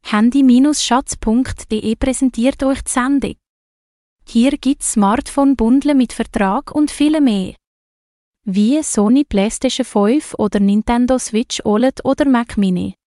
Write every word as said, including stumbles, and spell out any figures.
handy schatz punkt de präsentiert euch die Sendung. Hier gibt's Smartphone-Bundle mit Vertrag und viel mehr. Wie Sony PlayStation fünf oder Nintendo Switch O L E D oder Mac Mini.